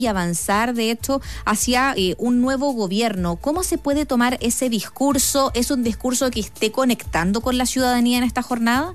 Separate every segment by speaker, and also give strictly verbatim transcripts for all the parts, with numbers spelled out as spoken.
Speaker 1: y avanzar, de hecho, hacia eh, un nuevo gobierno. ¿Cómo se puede tomar ese discurso? ¿Es un discurso que esté conectando con la ciudadanía en esta jornada?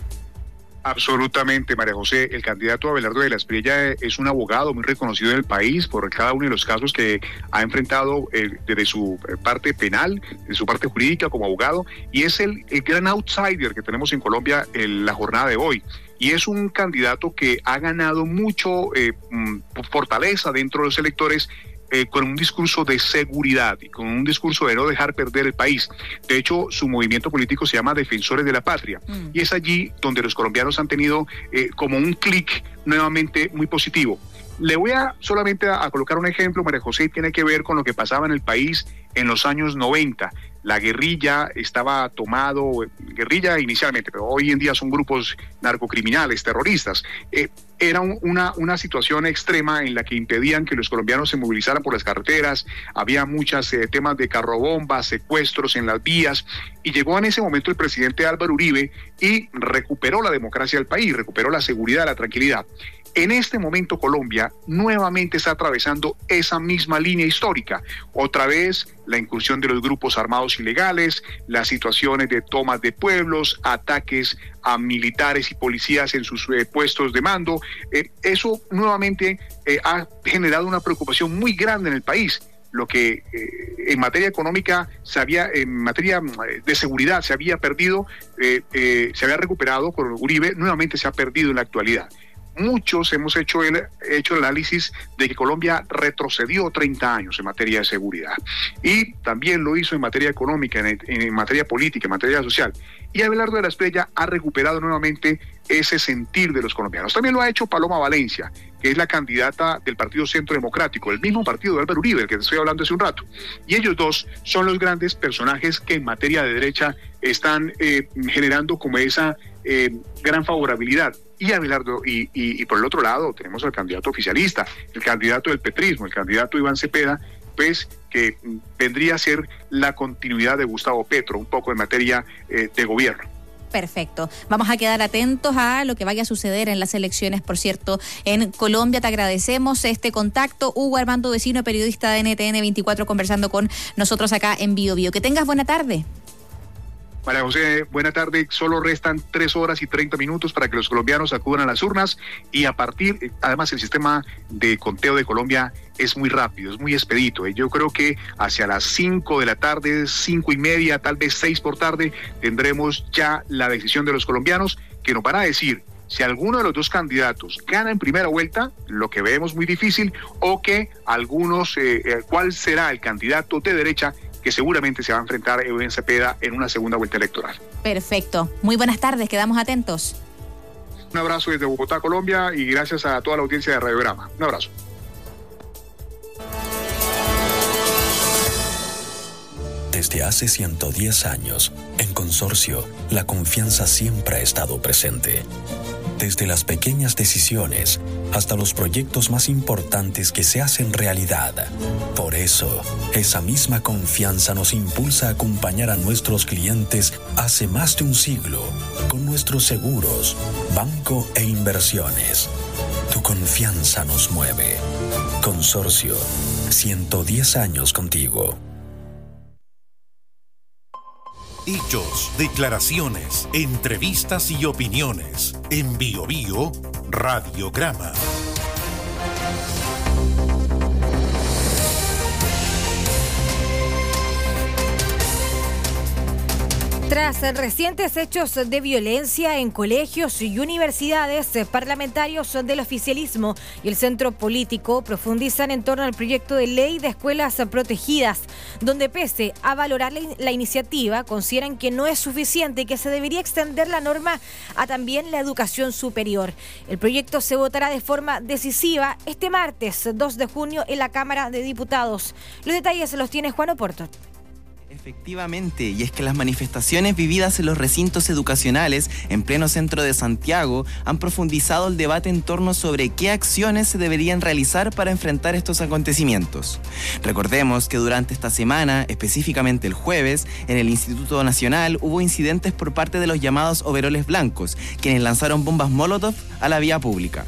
Speaker 2: Absolutamente, María José. El candidato Abelardo de la Espriella es un abogado muy reconocido en el país por cada uno de los casos que ha enfrentado eh, desde su parte penal, desde su parte jurídica como abogado, y es el, el gran outsider que tenemos en Colombia en la jornada de hoy. Y es un candidato que ha ganado mucho eh, fortaleza dentro de los electores, Eh, con un discurso de seguridad y con un discurso de no dejar perder el país. De hecho, su movimiento político se llama Defensores de la Patria, mm. y es allí donde los colombianos han tenido eh, como un clic nuevamente muy positivo. Le voy a solamente a, a colocar un ejemplo, María José, tiene que ver con lo que pasaba en el país en los años noventa. La guerrilla estaba tomado, guerrilla inicialmente, pero hoy en día son grupos narcocriminales, terroristas. Eh, era un, una, una situación extrema en la que impedían que los colombianos se movilizaran por las carreteras, había muchos eh, temas de carrobombas, secuestros en las vías, y llegó en ese momento el presidente Álvaro Uribe y recuperó la democracia del país, recuperó la seguridad, la tranquilidad. En este momento Colombia nuevamente está atravesando esa misma línea histórica. Otra vez la incursión de los grupos armados ilegales, las situaciones de tomas de pueblos, ataques a militares y policías en sus eh, puestos de mando. Eh, eso nuevamente eh, ha generado una preocupación muy grande en el país. Lo que eh, en materia económica se había, en materia de seguridad se había perdido, eh, eh, se había recuperado con Uribe, nuevamente se ha perdido en la actualidad. Muchos hemos hecho el, hecho el análisis de que Colombia retrocedió treinta años en materia de seguridad, y también lo hizo en materia económica, en, en materia política, en materia social. Y Abelardo de la Espriella ha recuperado nuevamente ese sentir de los colombianos. También lo ha hecho Paloma Valencia, que es la candidata del Partido Centro Democrático, el mismo partido de Álvaro Uribe, del que te estoy hablando hace un rato. Y ellos dos son los grandes personajes que en materia de derecha están eh, generando como esa eh, gran favorabilidad. Y Abelardo, y, y, y por el otro lado tenemos al candidato oficialista, el candidato del petrismo, el candidato Iván Cepeda, pues que vendría a ser la continuidad de Gustavo Petro, un poco en materia eh, de gobierno.
Speaker 1: Perfecto. Vamos a quedar atentos a lo que vaya a suceder en las elecciones, por cierto, en Colombia. Te agradecemos este contacto. Hugo Armando Vecino, periodista de N T N veinticuatro, conversando con nosotros acá en Bio Bio. Que tengas buena tarde.
Speaker 2: María José, buena tarde. Solo restan tres horas y treinta minutos para que los colombianos acudan a las urnas, y a partir, además el sistema de conteo de Colombia es muy rápido, es muy expedito. Yo creo que hacia las cinco de la tarde, cinco y media, tal vez seis por tarde, tendremos ya la decisión de los colombianos, que nos van a decir si alguno de los dos candidatos gana en primera vuelta, lo que vemos muy difícil, o que algunos, eh, cuál será el candidato de derecha que seguramente se va a enfrentar a Iván Cepeda en una segunda vuelta electoral.
Speaker 1: Perfecto. Muy buenas tardes, quedamos atentos.
Speaker 2: Un abrazo desde Bogotá, Colombia, y gracias a toda la audiencia de Radiograma. Un abrazo.
Speaker 3: Desde hace ciento diez años, en Consorcio, la confianza siempre ha estado presente. Desde las pequeñas decisiones hasta los proyectos más importantes que se hacen realidad. Por eso, esa misma confianza nos impulsa a acompañar a nuestros clientes hace más de un siglo con nuestros seguros, banco e inversiones. Tu confianza nos mueve. Consorcio, ciento diez años contigo.
Speaker 4: Hechos, declaraciones, entrevistas y opiniones. En Bio Bio, Radiograma.
Speaker 5: Tras recientes hechos de violencia en colegios y universidades, parlamentarios del oficialismo y el centro político profundizan en torno al proyecto de ley de escuelas protegidas, donde pese a valorar la, la iniciativa, consideran que no es suficiente y que se debería extender la norma a también la educación superior. El proyecto se votará de forma decisiva este martes dos de junio en la Cámara de Diputados. Los detalles los tiene Juan Oporto.
Speaker 6: Efectivamente, y es que las manifestaciones vividas en los recintos educacionales en pleno centro de Santiago han profundizado el debate en torno sobre qué acciones se deberían realizar para enfrentar estos acontecimientos. Recordemos que durante esta semana, específicamente el jueves, en el Instituto Nacional hubo incidentes por parte de los llamados overoles blancos, quienes lanzaron bombas Molotov a la vía pública.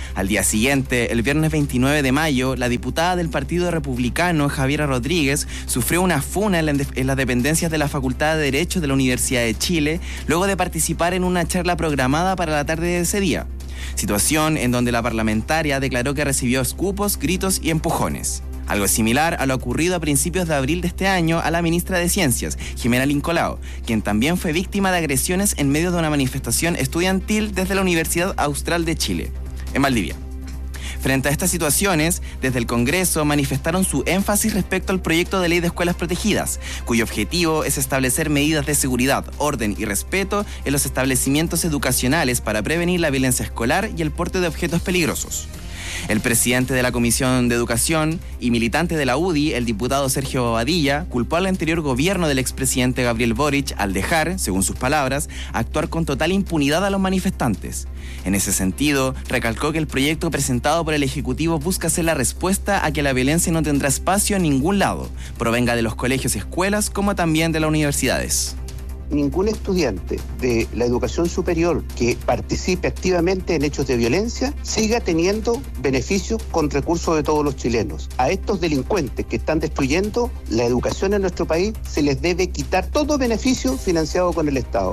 Speaker 6: Al día siguiente, el viernes veintinueve de mayo, la diputada del Partido Republicano, Javiera Rodríguez, sufrió una funa en, la, en las dependencias de la Facultad de Derecho de la Universidad de Chile, luego de participar en una charla programada para la tarde de ese día. Situación en donde la parlamentaria declaró que recibió escupos, gritos y empujones. Algo similar a lo ocurrido a principios de abril de este año a la ministra de Ciencias, Jimena Lincolao, quien también fue víctima de agresiones en medio de una manifestación estudiantil desde la Universidad Austral de Chile, en Valdivia. Frente a estas situaciones, desde el Congreso manifestaron su énfasis respecto al proyecto de ley de escuelas protegidas, cuyo objetivo es establecer medidas de seguridad, orden y respeto en los establecimientos educacionales para prevenir la violencia escolar y el porte de objetos peligrosos. El presidente de la Comisión de Educación y militante de la U D I, el diputado Sergio Bobadilla, culpó al anterior gobierno del expresidente Gabriel Boric al dejar, según sus palabras, actuar con total impunidad a los manifestantes. En ese sentido, recalcó que el proyecto presentado por el Ejecutivo busca ser la respuesta a que la violencia no tendrá espacio en ningún lado, provenga de los colegios y escuelas como también de las universidades.
Speaker 7: Ningún estudiante de la educación superior que participe activamente en hechos de violencia siga teniendo beneficios con recursos de todos los chilenos. A estos delincuentes que están destruyendo la educación en nuestro país se les debe quitar todo beneficio financiado con el Estado.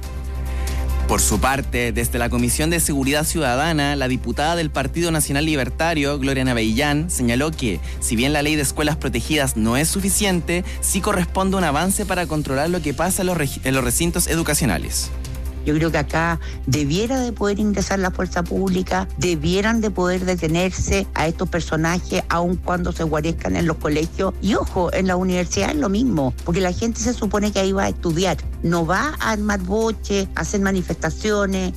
Speaker 6: Por su parte, desde la Comisión de Seguridad Ciudadana, la diputada del Partido Nacional Libertario, Gloria Navellán, señaló que, si bien la ley de escuelas protegidas no es suficiente, sí corresponde un avance para controlar lo que pasa en los, reg- en los recintos educacionales.
Speaker 8: Yo creo que acá debiera de poder ingresar la fuerza pública, debieran de poder detenerse a estos personajes aun cuando se guarezcan en los colegios. Y ojo, en la universidad es lo mismo, porque la gente se supone que ahí va a estudiar, no va a armar boche, a hacer manifestaciones.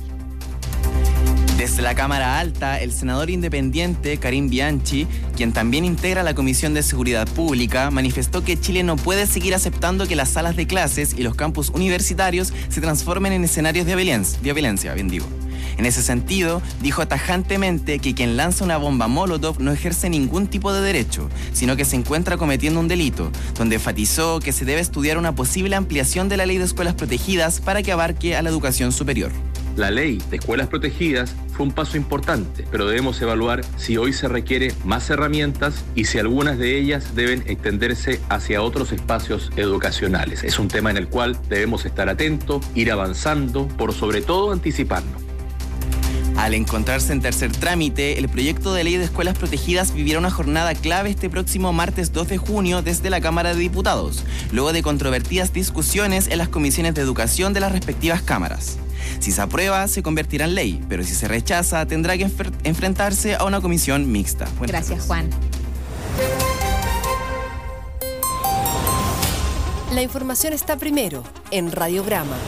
Speaker 6: Desde la Cámara Alta, el senador independiente Karim Bianchi, quien también integra la Comisión de Seguridad Pública, manifestó que Chile no puede seguir aceptando que las salas de clases y los campus universitarios se transformen en escenarios de violencia, de violencia, bien digo. En ese sentido, dijo tajantemente que quien lanza una bomba Molotov no ejerce ningún tipo de derecho, sino que se encuentra cometiendo un delito, donde enfatizó que se debe estudiar una posible ampliación de la ley de escuelas protegidas para que abarque a la educación superior.
Speaker 9: La ley de escuelas protegidas fue un paso importante, pero debemos evaluar si hoy se requiere más herramientas y si algunas de ellas deben extenderse hacia otros espacios educacionales. Es un tema en el cual debemos estar atentos, ir avanzando, por sobre todo anticiparnos.
Speaker 6: Al encontrarse en tercer trámite, el proyecto de ley de escuelas protegidas vivirá una jornada clave este próximo martes dos de junio desde la Cámara de Diputados, luego de controvertidas discusiones en las comisiones de educación de las respectivas cámaras. Si se aprueba, se convertirá en ley, pero si se rechaza, tendrá que enfer- enfrentarse a una comisión mixta. Buenas
Speaker 1: Gracias,
Speaker 6: tardes.
Speaker 1: Juan.
Speaker 10: La información está primero en Radiograma.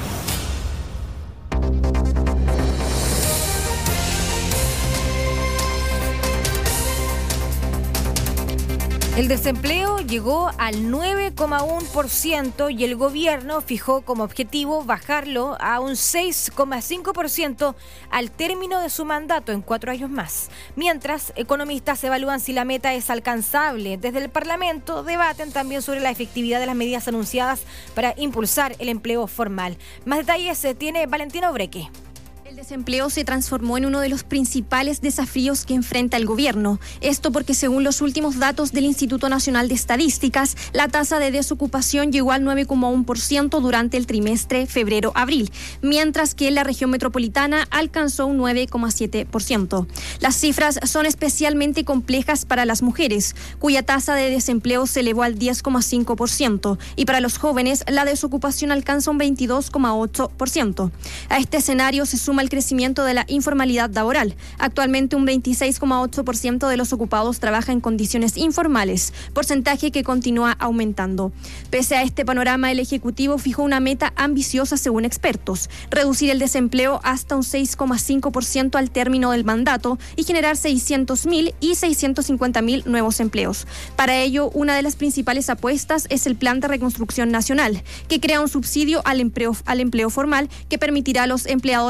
Speaker 5: El desempleo llegó al nueve coma uno por ciento y el gobierno fijó como objetivo bajarlo a un seis coma cinco por ciento al término de su mandato en cuatro años más. Mientras, economistas evalúan si la meta es alcanzable. Desde el Parlamento debaten también sobre la efectividad de las medidas anunciadas para impulsar el empleo formal. Más detalles tiene Valentina Obreque.
Speaker 11: El desempleo se transformó en uno de los principales desafíos que enfrenta el gobierno. Esto porque, según los últimos datos del Instituto Nacional de Estadísticas, la tasa de desocupación llegó al nueve coma uno por ciento durante el trimestre febrero-abril, mientras que en la región metropolitana alcanzó un nueve coma siete por ciento. Las cifras son especialmente complejas para las mujeres, cuya tasa de desempleo se elevó al diez coma cinco por ciento, y para los jóvenes la desocupación alcanza un veintidós coma ocho por ciento. A este escenario se suma el crecimiento de la informalidad laboral. Actualmente un veintiséis coma ocho por ciento de los ocupados trabaja en condiciones informales, porcentaje que continúa aumentando. Pese a este panorama, el Ejecutivo fijó una meta ambiciosa según expertos: reducir el desempleo hasta un seis coma cinco por ciento al término del mandato y generar seiscientos mil y seiscientos cincuenta mil nuevos empleos. Para ello, una de las principales apuestas es el Plan de Reconstrucción Nacional, que crea un subsidio al empleo, al empleo formal que permitirá a los empleadores recuperar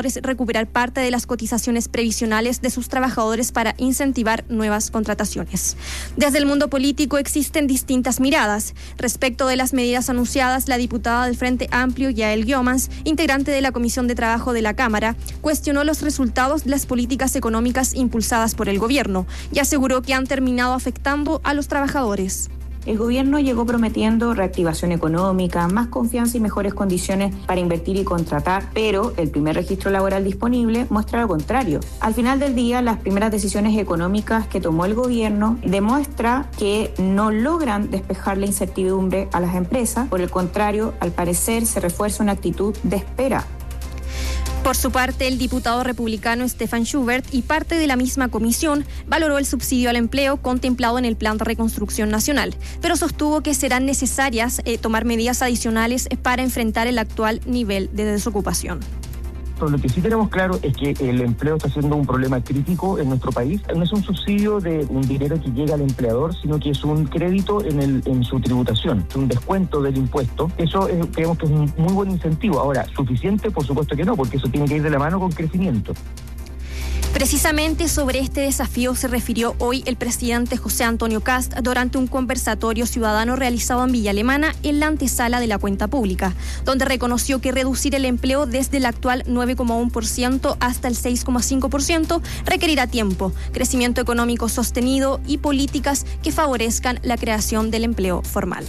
Speaker 11: recuperar parte de las cotizaciones previsionales de sus trabajadores para incentivar nuevas contrataciones. Desde el mundo político existen distintas miradas. Respecto de las medidas anunciadas, la diputada del Frente Amplio, Yael Guiomans, integrante de la Comisión de Trabajo de la Cámara, cuestionó los resultados de las políticas económicas impulsadas por el gobierno y aseguró que han terminado afectando a los trabajadores.
Speaker 12: El gobierno llegó prometiendo reactivación económica, más confianza y mejores condiciones para invertir y contratar, pero el primer registro laboral disponible muestra lo contrario. Al final del día, las primeras decisiones económicas que tomó el gobierno demuestra que no logran despejar la incertidumbre a las empresas. Por el contrario, al parecer se refuerza una actitud de espera.
Speaker 11: Por su parte, el diputado republicano Stefan Schubert y parte de la misma comisión valoró el subsidio al empleo contemplado en el Plan de Reconstrucción Nacional, pero sostuvo que serán necesarias eh, tomar medidas adicionales para enfrentar el actual nivel de desocupación.
Speaker 13: Pero lo que sí tenemos claro es que el empleo está siendo un problema crítico en nuestro país. No es un subsidio de un dinero que llega al empleador, sino que es un crédito en, el, en su tributación, es un descuento del impuesto. Eso es, creemos que es un muy buen incentivo. Ahora, ¿suficiente? Por supuesto que no, porque eso tiene que ir de la mano con crecimiento.
Speaker 11: Precisamente sobre este desafío se refirió hoy el presidente José Antonio Kast durante un conversatorio ciudadano realizado en Villa Alemana en la antesala de la cuenta pública, donde reconoció que reducir el empleo desde el actual nueve coma uno por ciento hasta el seis coma cinco por ciento requerirá tiempo, crecimiento económico sostenido y políticas que favorezcan la creación del empleo formal.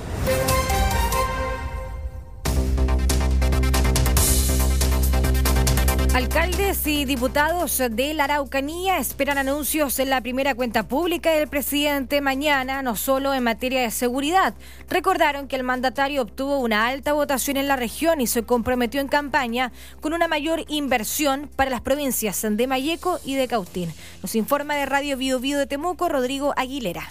Speaker 5: Alcaldes y diputados de la Araucanía esperan anuncios en la primera cuenta pública del presidente mañana, no solo en materia de seguridad. Recordaron que el mandatario obtuvo una alta votación en la región y se comprometió en campaña con una mayor inversión para las provincias de Malleco y de Cautín. Nos informa de Radio Bio Bio de Temuco, Rodrigo Aguilera.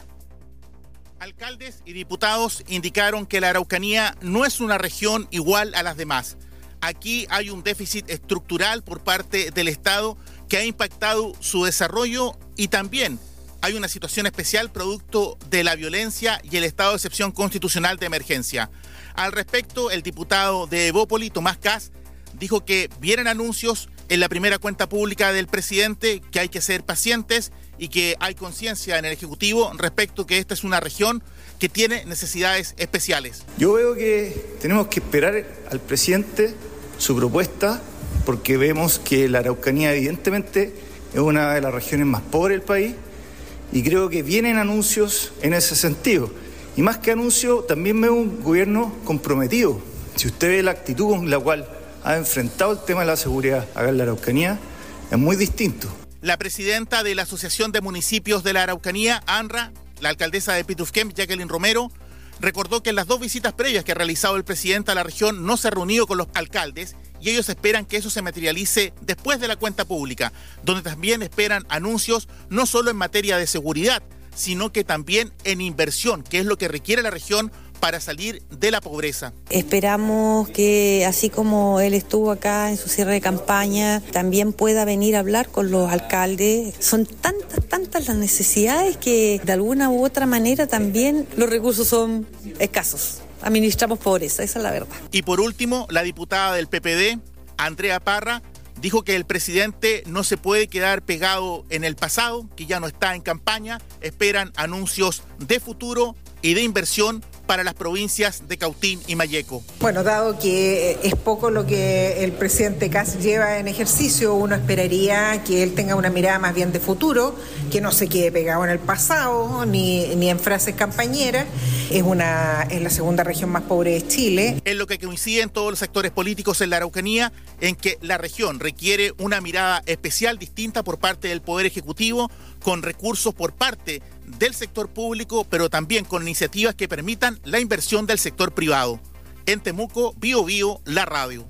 Speaker 14: Alcaldes y diputados indicaron que la Araucanía no es una región igual a las demás. Aquí hay un déficit estructural por parte del Estado que ha impactado su desarrollo y también hay una situación especial producto de la violencia y el estado de excepción constitucional de emergencia. Al respecto, el diputado de Evópoli, Tomás Kass, dijo que vienen anuncios en la primera cuenta pública del presidente, que hay que ser pacientes y que hay conciencia en el Ejecutivo respecto que esta es una región que tiene necesidades especiales.
Speaker 15: Yo veo que tenemos que esperar al presidente su propuesta, porque vemos que la Araucanía evidentemente es una de las regiones más pobres del país y creo que vienen anuncios en ese sentido. Y más que anuncios, también veo un gobierno comprometido. Si usted ve la actitud con la cual ha enfrentado el tema de la seguridad acá en la Araucanía, es muy distinto.
Speaker 14: La presidenta de la Asociación de Municipios de la Araucanía, ANRA, la alcaldesa de Pitufquem, Jacqueline Romero, recordó que en las dos visitas previas que ha realizado el presidente a la región no se ha reunido con los alcaldes y ellos esperan que eso se materialice después de la cuenta pública, donde también esperan anuncios no solo en materia de seguridad, sino que también en inversión, que es lo que requiere la región para salir de la pobreza.
Speaker 16: Esperamos que, así como él estuvo acá en su cierre de campaña, también pueda venir a hablar con los alcaldes. Son tantas, tantas las necesidades que de alguna u otra manera también los recursos son escasos. Administramos pobreza, esa es la verdad.
Speaker 14: Y por último, la diputada del P P D, Andrea Parra, dijo que el presidente no se puede quedar pegado en el pasado, que ya no está en campaña, esperan anuncios de futuro y de inversión para las provincias de Cautín y Malleco.
Speaker 17: Bueno, dado que es poco lo que el presidente Kast lleva en ejercicio, uno esperaría que él tenga una mirada más bien de futuro, que no se quede pegado en el pasado, ni, ni en frases campañeras. Es, una, es la segunda región más pobre de Chile.
Speaker 14: En lo que coinciden todos los sectores políticos en la Araucanía, en que la región requiere una mirada especial, distinta por parte del Poder Ejecutivo, con recursos por parte del sector público, pero también con iniciativas que permitan la inversión del sector privado. En Temuco, Bio Bio, la radio.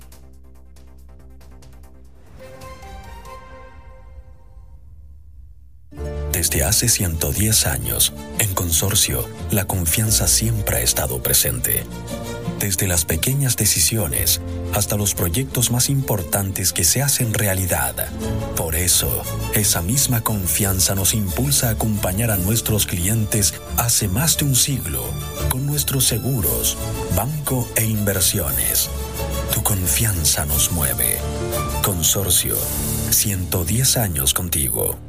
Speaker 3: Desde hace ciento diez años, en Consorcio, la confianza siempre ha estado presente. Desde las pequeñas decisiones hasta los proyectos más importantes que se hacen realidad. Por eso, esa misma confianza nos impulsa a acompañar a nuestros clientes hace más de un siglo con nuestros seguros, banco e inversiones. Tu confianza nos mueve. Consorcio, ciento diez años contigo.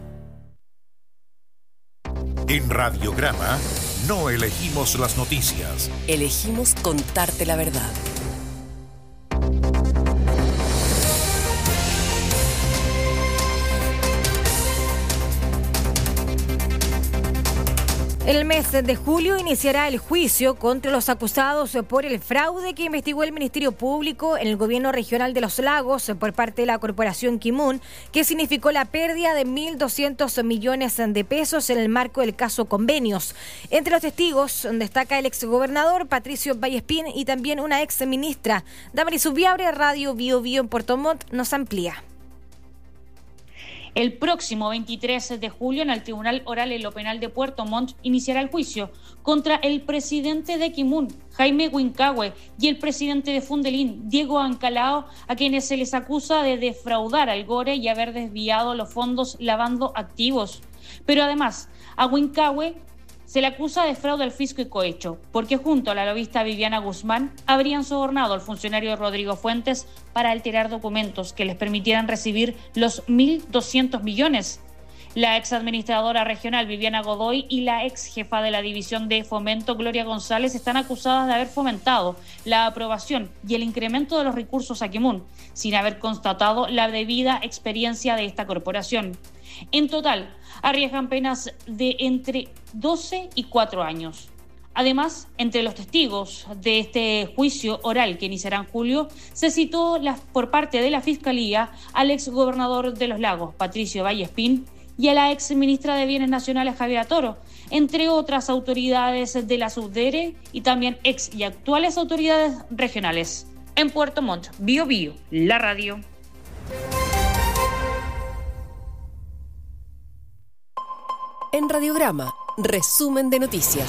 Speaker 4: En Radiograma no elegimos las noticias.
Speaker 10: Elegimos contarte la verdad.
Speaker 5: El mes de julio iniciará el juicio contra los acusados por el fraude que investigó el Ministerio Público en el Gobierno Regional de Los Lagos por parte de la Corporación Kimun, que significó la pérdida de mil doscientos millones de pesos en el marco del caso Convenios. Entre los testigos destaca el exgobernador Patricio Vallespín y también una exministra. Damaris Ubiabre, Radio Bio Bio en Puerto Montt, nos amplía.
Speaker 18: El próximo veintitrés de julio, en el Tribunal Oral en lo Penal de Puerto Montt, iniciará el juicio contra el presidente de Kimun, Jaime Huincahue, y el presidente de Fundelín, Diego Ancalao, a quienes se les acusa de defraudar al Gore y haber desviado los fondos lavando activos. Pero además, a Huincahue se le acusa de fraude al fisco y cohecho, porque junto a la lobista Viviana Guzmán habrían sobornado al funcionario Rodrigo Fuentes para alterar documentos que les permitieran recibir los mil doscientos millones. La exadministradora regional Viviana Godoy y la ex jefa de la división de fomento Gloria González están acusadas de haber fomentado la aprobación y el incremento de los recursos a Kimun, sin haber constatado la debida experiencia de esta corporación. En total, arriesgan penas de entre doce y cuatro años. Además, entre los testigos de este juicio oral que iniciará en julio, se citó la, por parte de la Fiscalía al exgobernador de Los Lagos, Patricio Vallespín, y a la exministra de Bienes Nacionales, Javiera Toro, entre otras autoridades de la Subdere y también ex y actuales autoridades regionales. En Puerto Montt, Bio Bio, la radio.
Speaker 10: En Radiograma, resumen de noticias.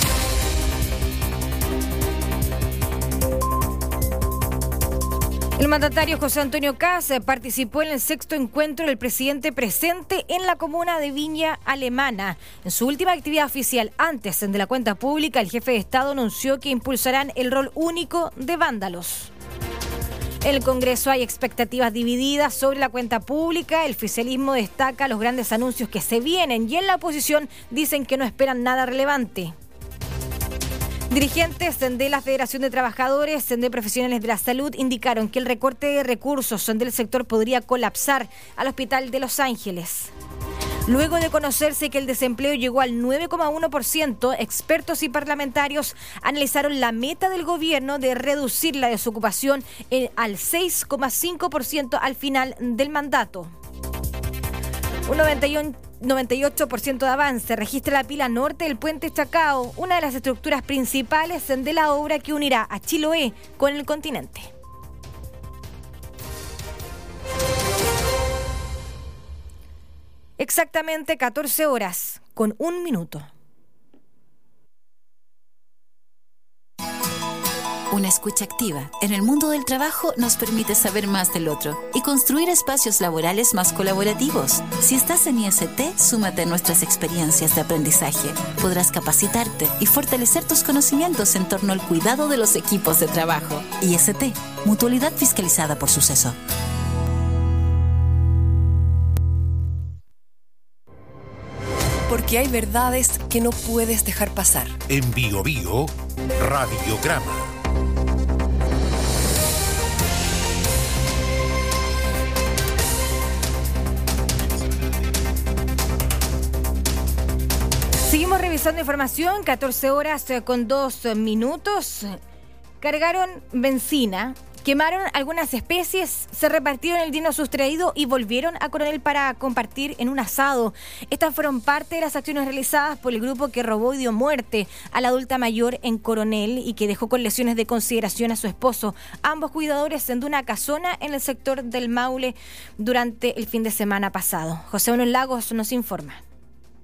Speaker 5: El mandatario José Antonio Kast participó en el sexto encuentro del presidente presente en la comuna de Viña Alemana. En su última actividad oficial antes de la cuenta pública, el jefe de Estado anunció que impulsarán el rol único de vándalos. En el Congreso hay expectativas divididas sobre la cuenta pública. El oficialismo destaca los grandes anuncios que se vienen y en la oposición dicen que no esperan nada relevante. Dirigentes de la Federación de Trabajadores de Profesionales de la Salud indicaron que el recorte de recursos del sector podría colapsar al Hospital de Los Ángeles. Luego de conocerse que el desempleo llegó al nueve coma uno por ciento, expertos y parlamentarios analizaron la meta del gobierno de reducir la desocupación al seis coma cinco por ciento al final del mandato. Un noventa y ocho por ciento de avance registra la pila norte del puente Chacao, una de las estructuras principales de la obra que unirá a Chiloé con el continente. Exactamente catorce horas con un minuto.
Speaker 19: Una escucha activa en el mundo del trabajo nos permite saber más del otro y construir espacios laborales más colaborativos. Si estás en I S T, súmate a nuestras experiencias de aprendizaje. Podrás capacitarte y fortalecer tus conocimientos en torno al cuidado de los equipos de trabajo. I S T, mutualidad fiscalizada por Suceso.
Speaker 10: Porque hay verdades que no puedes dejar pasar.
Speaker 4: En Bio Bio, Radiograma.
Speaker 5: Seguimos revisando información, catorce horas con dos minutos. Cargaron benzina, quemaron algunas especies, se repartieron el vino sustraído y volvieron a Coronel para compartir en un asado. Estas fueron parte de las acciones realizadas por el grupo que robó y dio muerte a la adulta mayor en Coronel y que dejó con lesiones de consideración a su esposo. Ambos cuidadores en una casona en el sector del Maule durante el fin de semana pasado. José Manuel Lagos nos informa.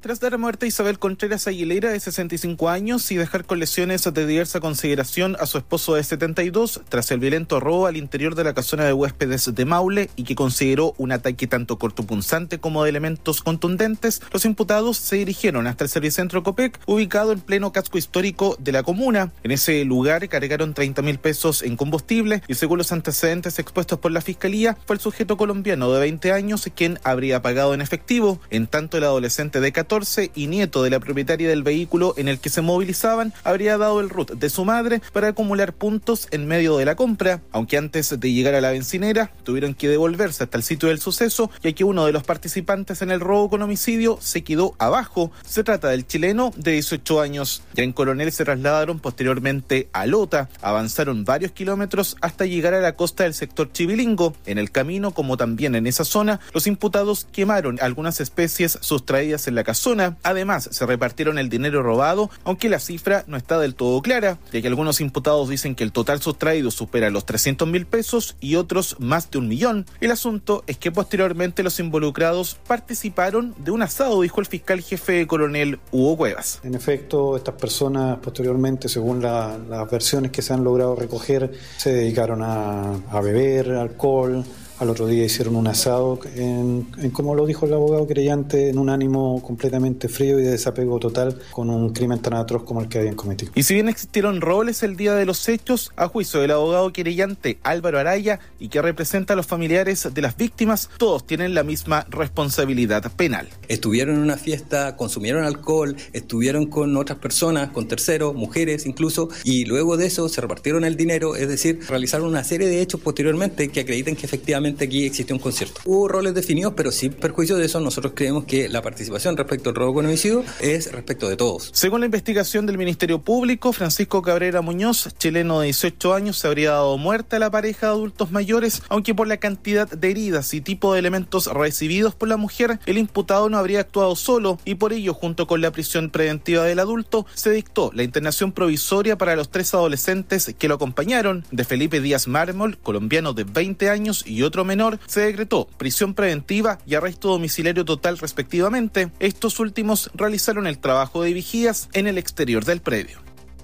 Speaker 20: tras dar muerte a Isabel Contreras Aguilera, de sesenta y cinco años, y dejar con lesiones de diversa consideración a su esposo de setenta y dos, tras el violento robo al interior de la casona de huéspedes de Maule, y que consideró un ataque tanto cortopunzante como de elementos contundentes, los imputados se dirigieron hasta el Servicentro Copec, ubicado en pleno casco histórico de la comuna. En ese lugar cargaron treinta mil pesos en combustible, y según los antecedentes expuestos por la Fiscalía, fue el sujeto colombiano de veinte años quien habría pagado en efectivo. En tanto, el adolescente de catorce y nieto de la propietaria del vehículo en el que se movilizaban habría dado el R U T de su madre para acumular puntos en medio de la compra, aunque antes de llegar a la bencinera tuvieron que devolverse hasta el sitio del suceso, ya que uno de los participantes en el robo con homicidio se quedó abajo. Se trata del chileno de dieciocho años. Ya en Coronel se trasladaron posteriormente a Lota, avanzaron varios kilómetros hasta llegar a la costa del sector Chivilingo. En el camino, como también en esa zona, los imputados quemaron algunas especies sustraídas en la casona. Además, se repartieron el dinero robado, aunque la cifra no está del todo clara, ya que algunos imputados dicen que el total sustraído supera los trescientos mil pesos y otros más de un millón. El asunto es que posteriormente los involucrados participaron de un asado, dijo el fiscal jefe coronel Hugo Cuevas.
Speaker 21: En efecto, estas personas posteriormente, según la, las versiones que se han logrado recoger, se dedicaron a, a beber alcohol. Al otro día hicieron un asado, en, en, como lo dijo el abogado querellante, en un ánimo completamente frío y de desapego total con un crimen tan atroz como el que habían cometido.
Speaker 20: Y si bien existieron roles el día de los hechos, a juicio del abogado querellante Álvaro Araya, y que representa a los familiares de las víctimas, todos tienen la misma responsabilidad penal.
Speaker 22: Estuvieron en una fiesta, consumieron alcohol, estuvieron con otras personas, con terceros, mujeres incluso, y luego de eso se repartieron el dinero, es decir, realizaron una serie de hechos posteriormente que acreditan que efectivamente aquí existió un concierto. Hubo roles definidos, pero sin perjuicio de eso, nosotros creemos que la participación respecto al robo con homicidio es respecto de todos.
Speaker 20: Según la investigación del Ministerio Público, Francisco Cabrera Muñoz, chileno de dieciocho años, se habría dado muerte a la pareja de adultos mayores, aunque por la cantidad de heridas y tipo de elementos recibidos por la mujer, el imputado no habría actuado solo, y por ello, junto con la prisión preventiva del adulto, se dictó la internación provisoria para los tres adolescentes que lo acompañaron. De Felipe Díaz Mármol, colombiano de veinte años, y otro menor, se decretó prisión preventiva y arresto domiciliario total respectivamente. Estos últimos realizaron el trabajo de vigías en el exterior del predio.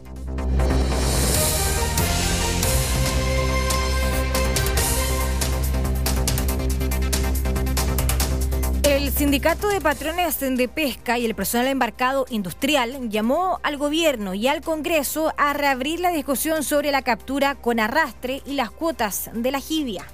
Speaker 5: El Sindicato de Patrones de Pesca y el personal embarcado industrial llamó al gobierno y al Congreso a reabrir la discusión sobre la captura con arrastre y las cuotas de la jibia.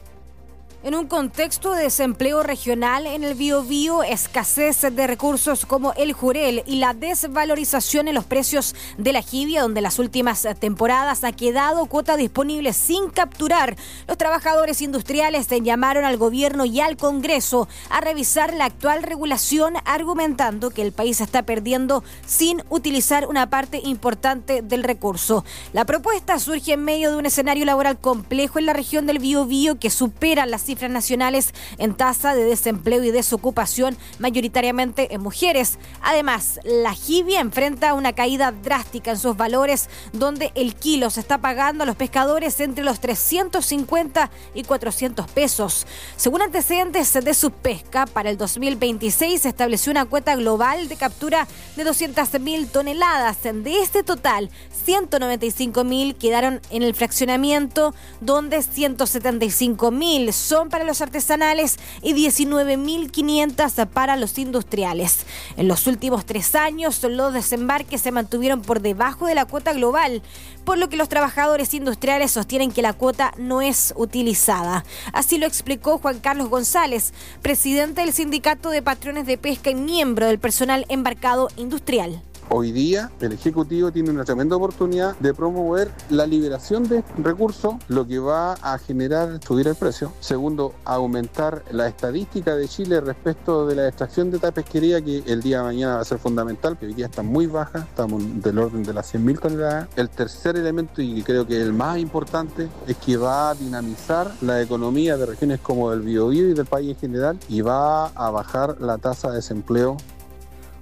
Speaker 5: En un contexto de desempleo regional en el Biobío, escasez de recursos como el jurel y la desvalorización en los precios de la jibia, donde las últimas temporadas ha quedado cuota disponible sin capturar, los trabajadores industriales llamaron al gobierno y al Congreso a revisar la actual regulación, argumentando que el país está perdiendo sin utilizar una parte importante del recurso. La propuesta surge en medio de un escenario laboral complejo en la región del Biobío que supera las cifras nacionales en tasa de desempleo y desocupación, mayoritariamente en mujeres. Además, la jibia enfrenta una caída drástica en sus valores, donde el kilo se está pagando a los pescadores entre los trescientos cincuenta y cuatrocientos pesos. Según antecedentes de Subpesca, para el dos mil veintiséis se estableció una cuota global de captura de doscientas mil toneladas. De este total, ciento noventa y cinco mil quedaron en el fraccionamiento, donde ciento setenta y cinco mil son para los artesanales y diecinueve mil quinientos para los industriales. En los últimos tres años, los desembarques se mantuvieron por debajo de la cuota global, por lo que los trabajadores industriales sostienen que la cuota no es utilizada. Así lo explicó Juan Carlos González, presidente del Sindicato de Patrones de Pesca y miembro del personal embarcado industrial.
Speaker 23: Hoy día el Ejecutivo tiene una tremenda oportunidad de promover la liberación de recursos, lo que va a generar subir el precio. Segundo, aumentar la estadística de Chile respecto de la extracción de esta pesquería, que el día de mañana va a ser fundamental, que hoy día está muy baja, estamos del orden de las cien mil toneladas. El tercer elemento, y creo que el más importante, es que va a dinamizar la economía de regiones como el Biobío y del país en general, y va a bajar la tasa de desempleo.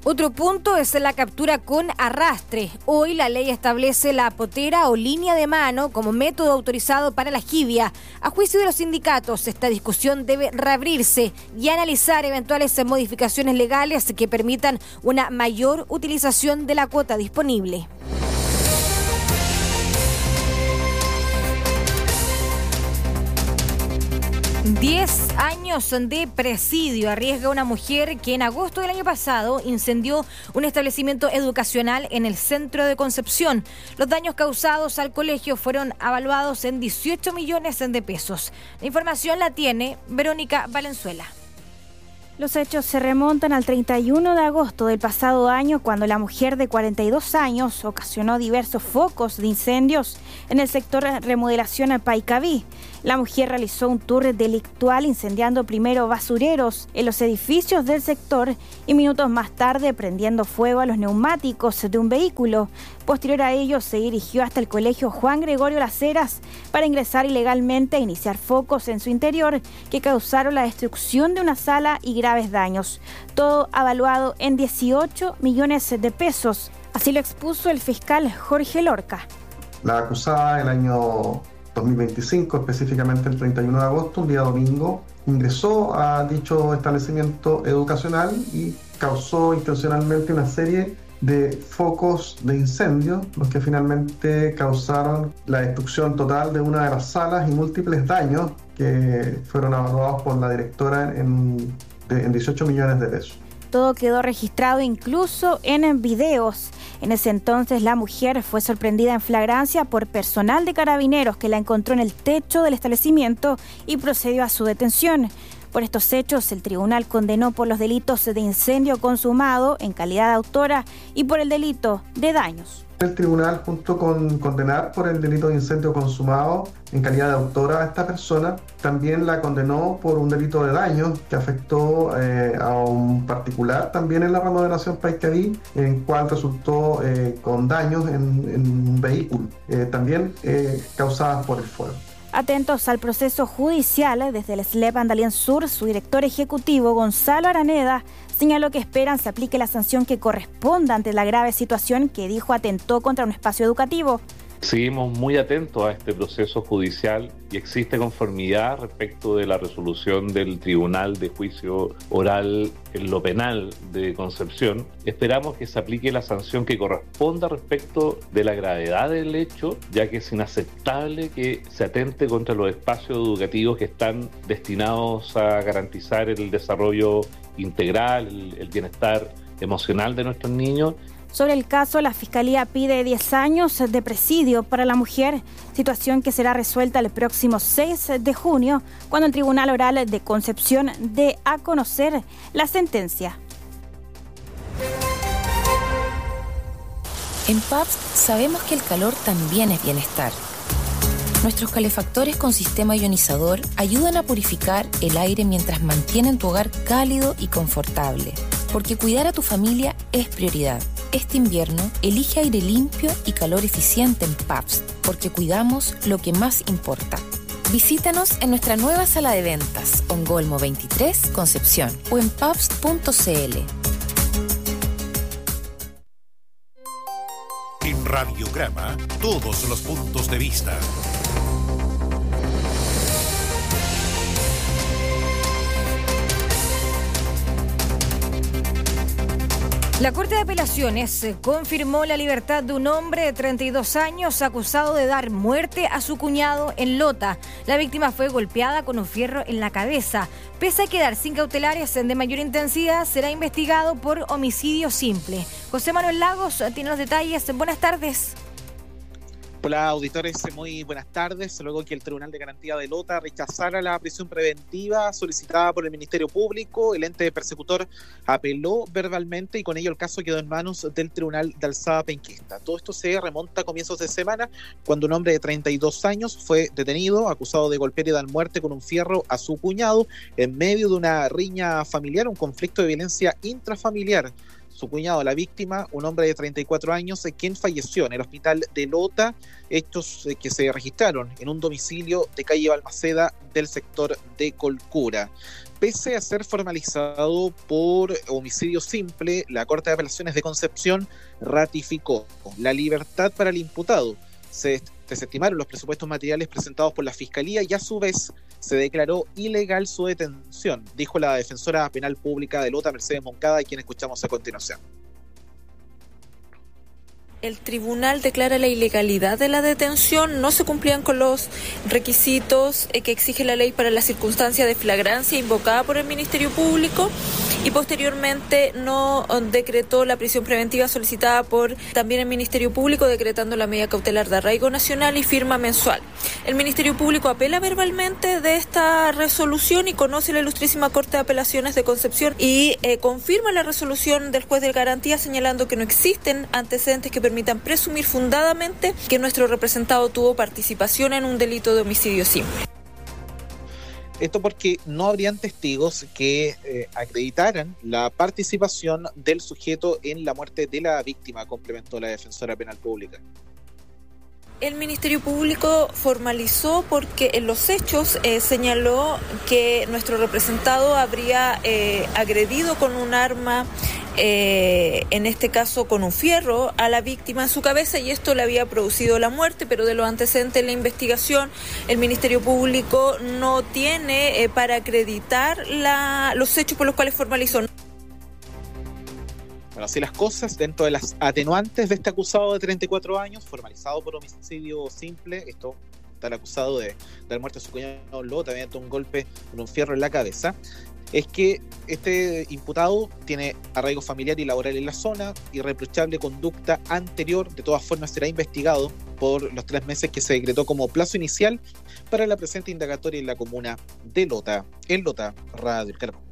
Speaker 5: Otro punto es la captura con arrastre. Hoy la ley establece la potera o línea de mano como método autorizado para la jibia. A juicio de los sindicatos, esta discusión debe reabrirse y analizar eventuales modificaciones legales que permitan una mayor utilización de la cuota disponible. Diez años de presidio arriesga una mujer que en agosto del año pasado incendió un establecimiento educacional en el centro de Concepción. Los daños causados al colegio fueron evaluados en dieciocho millones de pesos. La información la tiene Verónica Valenzuela.
Speaker 2: Los hechos se remontan al treinta y uno de agosto del pasado año, cuando la mujer de cuarenta y dos años ocasionó diversos focos de incendios en el sector remodelación al Paicaví. La mujer realizó un tour delictual incendiando primero basureros en los edificios del sector y minutos más tarde prendiendo fuego a los neumáticos de un vehículo. Posterior a ello se dirigió hasta el colegio Juan Gregorio Las Heras para ingresar ilegalmente e iniciar focos en su interior que causaron la destrucción de una sala y graves daños. Todo avaluado en dieciocho millones de pesos. Así lo expuso el fiscal Jorge Lorca.
Speaker 7: La acusada el año dos mil veinticinco, específicamente el treinta y uno de agosto, un día domingo, ingresó a dicho establecimiento educacional y causó intencionalmente una serie de focos de incendio, los que finalmente causaron la destrucción total de una de las salas y múltiples daños que fueron evaluados por la directora en, de, en dieciocho millones de pesos.
Speaker 2: Todo quedó registrado incluso en videos. En ese entonces la mujer fue sorprendida en flagrancia por personal de carabineros que la encontró en el techo del establecimiento y procedió a su detención. Por estos hechos, el tribunal condenó por los delitos de incendio consumado en calidad de autora y por el delito de daños.
Speaker 7: El tribunal, junto con condenar por el delito de incendio consumado en calidad de autora a esta persona, también la condenó por un delito de daños que afectó eh, a un particular también en la remodelación Paicaví, en cual resultó eh, con daños en, en un vehículo, eh, también eh, causadas por el fuego.
Speaker 2: Atentos al proceso judicial, desde el S L E P Andalien Sur, su director ejecutivo, Gonzalo Araneda, señaló que esperan se aplique la sanción que corresponda ante la grave situación que dijo atentó contra un espacio educativo.
Speaker 8: Seguimos muy atentos a este proceso judicial y existe conformidad respecto de la resolución del Tribunal de Juicio Oral en lo Penal de Concepción. Esperamos que se aplique la sanción que corresponda respecto de la gravedad del hecho, ya que es inaceptable que se atente contra los espacios educativos que están destinados a garantizar el desarrollo integral, el, el bienestar emocional de nuestros niños.
Speaker 2: Sobre el caso, la Fiscalía pide diez años de presidio para la mujer, situación que será resuelta el próximo seis de junio, cuando el Tribunal Oral de Concepción dé a conocer la sentencia.
Speaker 24: En P A P S sabemos que el calor también es bienestar. Nuestros calefactores con sistema ionizador ayudan a purificar el aire mientras mantienen tu hogar cálido y confortable. Porque cuidar a tu familia es prioridad. Este invierno, elige aire limpio y calor eficiente en P A P S, porque cuidamos lo que más importa. Visítanos en nuestra nueva sala de ventas, Ongolmo veintitrés, Concepción, o en paps punto c l.
Speaker 4: En Radiograma, todos los puntos de vista.
Speaker 5: La Corte de Apelaciones confirmó la libertad de un hombre de treinta y dos años acusado de dar muerte a su cuñado en Lota. La víctima fue golpeada con un fierro en la cabeza. Pese a quedar sin cautelares de mayor intensidad, será investigado por homicidio simple. José Manuel Lagos tiene los detalles. Buenas tardes.
Speaker 25: Hola auditores, muy buenas tardes. Luego que el Tribunal de Garantía de Lota rechazara la prisión preventiva solicitada por el Ministerio Público, el ente persecutor apeló verbalmente y con ello el caso quedó en manos del Tribunal de Alzada Penquista. Todo esto se remonta a comienzos de semana, cuando un hombre de treinta y dos años fue detenido, acusado de golpear y dar muerte con un fierro a su cuñado en medio de una riña familiar, un conflicto de violencia intrafamiliar. su cuñado, la víctima, un hombre de treinta y cuatro años, quien falleció en el hospital de Lota, hechos que se registraron en un domicilio de calle Balmaceda del sector de Colcura. Pese a ser formalizado por homicidio simple, la Corte de Apelaciones de Concepción ratificó la libertad para el imputado. Se desestimaron los presupuestos materiales presentados por la Fiscalía y a su vez se declaró ilegal su detención, dijo la defensora penal pública de Lota, Mercedes Moncada, a quien escuchamos a continuación.
Speaker 1: El tribunal declara la ilegalidad de la detención, no se cumplían con los requisitos que exige la ley para la circunstancia de flagrancia invocada por el Ministerio Público y posteriormente no decretó la prisión preventiva solicitada por también el Ministerio Público, decretando la medida cautelar de arraigo nacional y firma mensual. El Ministerio Público apela verbalmente de esta resolución y conoce la Ilustrísima Corte de Apelaciones de Concepción y eh, confirma la resolución del juez de garantía, señalando que no existen antecedentes que permitan presumir fundadamente que nuestro representado tuvo participación en un delito de homicidio simple.
Speaker 25: Esto porque no habrían testigos que eh, acreditaran la participación del sujeto en la muerte de la víctima, complementó la defensora penal pública.
Speaker 1: El Ministerio Público formalizó porque en los hechos eh, señaló que nuestro representado habría eh, agredido con un arma, eh, en este caso con un fierro, a la víctima en su cabeza y esto le había producido la muerte, pero de los antecedentes de la investigación el Ministerio Público no tiene eh, para acreditar la, los hechos por los cuales formalizó.
Speaker 25: Bueno, así las cosas, dentro de las atenuantes de este acusado de treinta y cuatro años, formalizado por homicidio simple, esto está el acusado de, de la muerte de su cuñado Lota, mediante un golpe con un fierro en la cabeza, es que este imputado tiene arraigo familiar y laboral en la zona, irreprochable conducta anterior, de todas formas será investigado por los tres meses que se decretó como plazo inicial para la presente indagatoria en la comuna de Lota, en Lota, Radio El Carbón.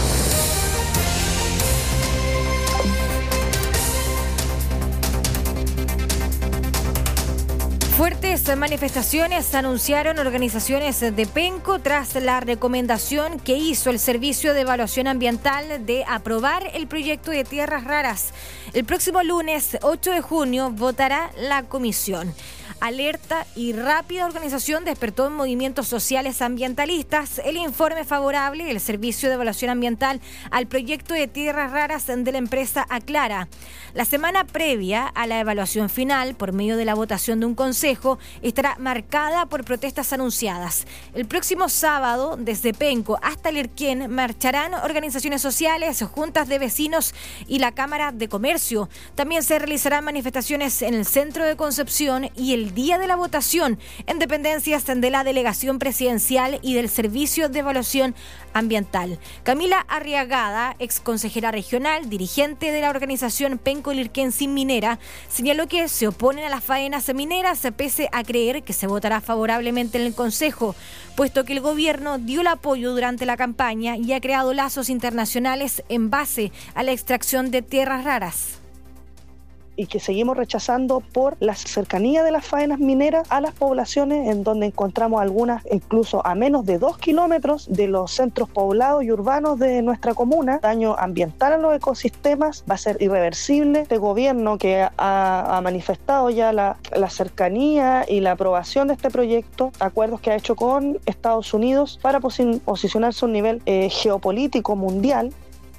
Speaker 5: Fuertes manifestaciones anunciaron organizaciones de Penco tras la recomendación que hizo el Servicio de Evaluación Ambiental de aprobar el proyecto de tierras raras. El próximo lunes ocho de junio votará la comisión. Alerta y rápida organización despertó en movimientos sociales ambientalistas el informe favorable del Servicio de Evaluación Ambiental al proyecto de tierras raras de la empresa Aclara. La semana previa a la evaluación final, por medio de la votación de un consejo, estará marcada por protestas anunciadas. El próximo sábado, desde Penco hasta Lerquén, marcharán organizaciones sociales, juntas de vecinos y la Cámara de Comercio. También se realizarán manifestaciones en el centro de Concepción y el día de la votación en dependencias de la Delegación Presidencial y del Servicio de Evaluación Ambiental. Camila Arriagada, ex consejera regional, dirigente de la organización Penco Lerquén Sin Minera, señaló que se oponen a las faenas mineras pese a creer que se votará favorablemente en el Consejo, puesto que el gobierno dio el apoyo durante la campaña y ha creado lazos internacionales en base a la extracción de tierras raras.
Speaker 6: Y que seguimos rechazando por la cercanía de las faenas mineras a las poblaciones, en donde encontramos algunas incluso a menos de dos kilómetros de los centros poblados y urbanos de nuestra comuna. Daño ambiental a los ecosistemas va a ser irreversible. Este gobierno que ha, ha manifestado ya la, la cercanía y la aprobación de este proyecto, acuerdos que ha hecho con Estados Unidos para posi- posicionarse a un nivel eh, geopolítico mundial.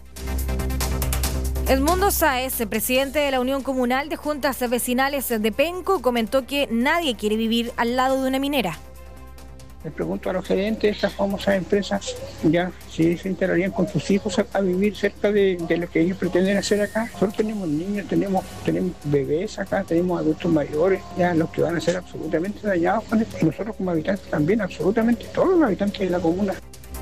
Speaker 5: Edmundo Sáez, presidente de la Unión Comunal de Juntas Vecinales de Penco, comentó que nadie quiere vivir al lado de una minera.
Speaker 9: Le pregunto a los gerentes de estas famosas empresas ya si se enterarían con sus hijos a, a vivir cerca de, de lo que ellos pretenden hacer acá. Nosotros tenemos niños, tenemos, tenemos bebés acá, tenemos adultos mayores, ya los que van a ser absolutamente dañados con esto. Nosotros como habitantes también, absolutamente todos los habitantes de la comuna.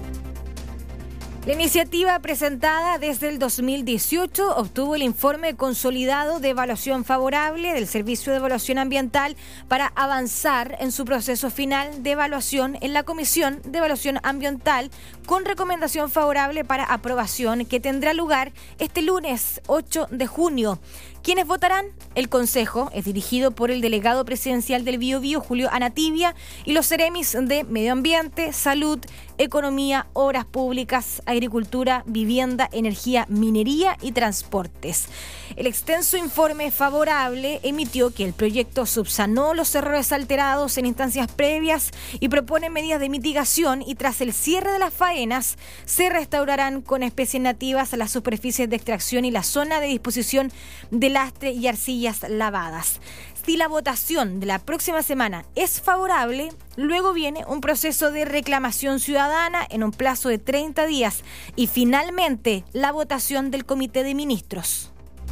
Speaker 5: La iniciativa presentada desde el dos mil dieciocho obtuvo el informe consolidado de evaluación favorable del Servicio de Evaluación Ambiental para avanzar en su proceso final de evaluación en la Comisión de Evaluación Ambiental con recomendación favorable para aprobación que tendrá lugar este lunes ocho de junio. ¿Quiénes votarán? El Consejo es dirigido por el delegado presidencial del Biobío, Julio Anativia, y los seremis de Medio Ambiente, Salud, Economía, Obras Públicas, Agricultura, Vivienda, Energía, Minería y Transportes. El extenso informe favorable emitió que el proyecto subsanó los errores alterados en instancias previas y propone medidas de mitigación, y tras el cierre de las faenas se restaurarán con especies nativas las superficies de extracción y la zona de disposición de lastre y arcillas lavadas. Si la votación de la próxima semana es favorable, luego viene un proceso de reclamación ciudadana en un plazo de treinta días y finalmente la votación del Comité de Ministros.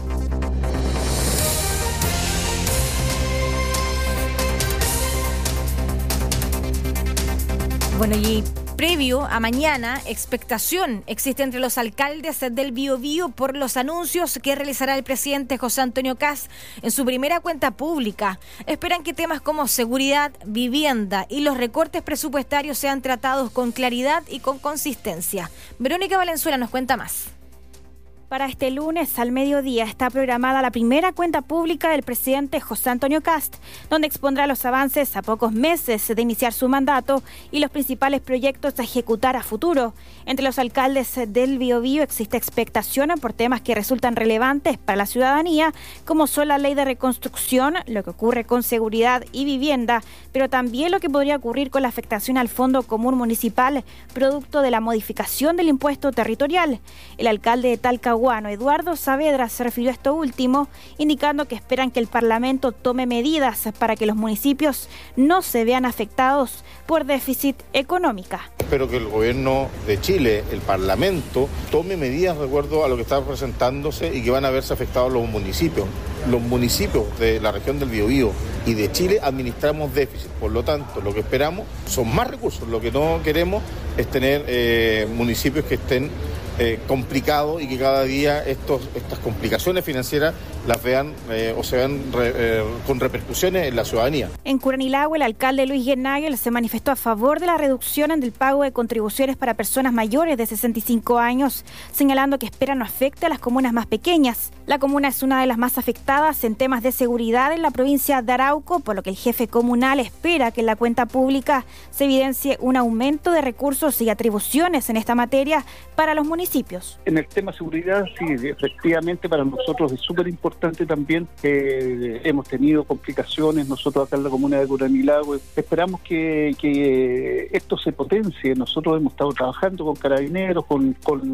Speaker 5: Bueno, y previo a mañana, expectación existe entre los alcaldes del Biobío por los anuncios que realizará el presidente José Antonio Kast en su primera cuenta pública. Esperan que temas como seguridad, vivienda y los recortes presupuestarios sean tratados con claridad y con consistencia. Verónica Valenzuela nos cuenta más.
Speaker 2: Para este lunes al mediodía está programada la primera cuenta pública del presidente José Antonio Kast, donde expondrá los avances a pocos meses de iniciar su mandato y los principales proyectos a ejecutar a futuro. Entre los alcaldes del Biobío existe expectación por temas que resultan relevantes para la ciudadanía, como son la ley de reconstrucción, lo que ocurre con seguridad y vivienda, pero también lo que podría ocurrir con la afectación al Fondo Común Municipal, producto de la modificación del impuesto territorial. El alcalde de Talcahuano, Eduardo Saavedra, se refirió a esto último, indicando que esperan que el Parlamento tome medidas para que los municipios no se vean afectados por déficit económico.
Speaker 11: Espero que el gobierno de Chile, el Parlamento, tome medidas de acuerdo a lo que está presentándose y que van a verse afectados los municipios. Los municipios de la región del Biobío y de Chile administramos déficit, por lo tanto lo que esperamos son más recursos. Lo que no queremos es tener eh, municipios que estén Eh, complicado y que cada día estos, estas complicaciones financieras las vean eh, o se vean re, eh, con repercusiones en la ciudadanía.
Speaker 2: En Curanilahue, el alcalde Luis Guernagel se manifestó a favor de la reducción del pago de contribuciones para personas mayores de sesenta y cinco años, señalando que espera no afecte a las comunas más pequeñas. La comuna es una de las más afectadas en temas de seguridad en la provincia de Arauco, por lo que el jefe comunal espera que en la cuenta pública se evidencie un aumento de recursos y atribuciones en esta materia para los municipios.
Speaker 9: En el tema seguridad, sí, efectivamente para nosotros es súper importante también. Eh, hemos tenido complicaciones nosotros acá en la comuna de Curanilahue. Esperamos que, que esto se potencie. Nosotros hemos estado trabajando con Carabineros, con,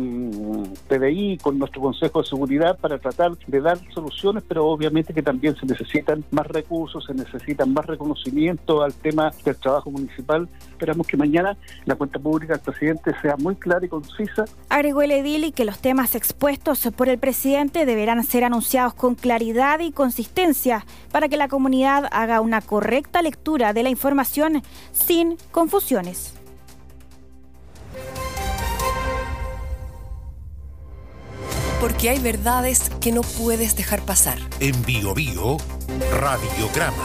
Speaker 9: con P D I, con nuestro Consejo de Seguridad para tratar de dar soluciones, pero obviamente que también se necesitan más recursos, se necesitan más reconocimiento al tema del trabajo municipal. Esperamos que mañana la cuenta pública del presidente sea muy clara y concisa.
Speaker 2: Agregó el edil que los temas expuestos por el presidente deberán ser anunciados con claridad y consistencia para que la comunidad haga una correcta lectura de la información sin confusiones.
Speaker 10: Porque hay verdades que no puedes dejar pasar.
Speaker 4: En Biobío, Radiograma.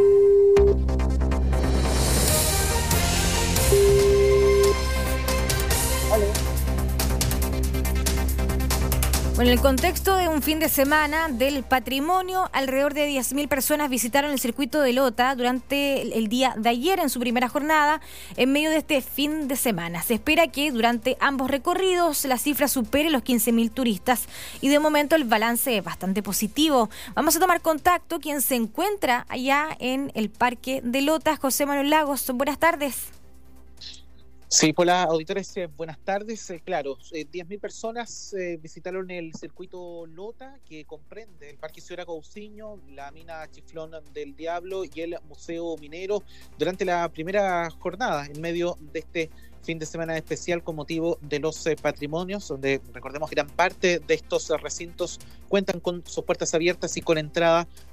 Speaker 5: Bueno, en el contexto de un fin de semana del patrimonio, alrededor de diez mil personas visitaron el circuito de Lota durante el día de ayer en su primera jornada en medio de este fin de semana. Se espera que durante ambos recorridos la cifra supere los quince mil turistas y de momento el balance es bastante positivo. Vamos a tomar contacto quien se encuentra allá en el Parque de Lota, José Manuel Lagos. Buenas tardes.
Speaker 25: Sí, hola auditores, eh, buenas tardes. Eh, claro, eh, diez mil personas eh, visitaron el circuito Lota, que comprende el Parque Isidora Cousiño, la mina Chiflón del Diablo y el Museo Minero durante la primera jornada, en medio de este fin de semana especial con motivo de los eh, patrimonios, donde recordemos que gran parte de estos recintos cuentan con sus puertas abiertas y con entrada